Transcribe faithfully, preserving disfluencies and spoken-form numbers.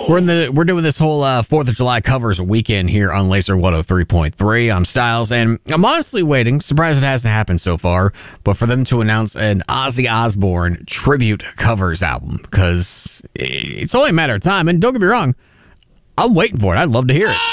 We're in the we're doing this whole uh, Fourth of July covers weekend here on Laser one oh three point three. I'm Styles, and I'm honestly waiting. Surprised it hasn't happened so far, but for them to announce an Ozzy Osbourne tribute covers album, because it's only a matter of time. And don't get me wrong, I'm waiting for it. I'd love to hear it.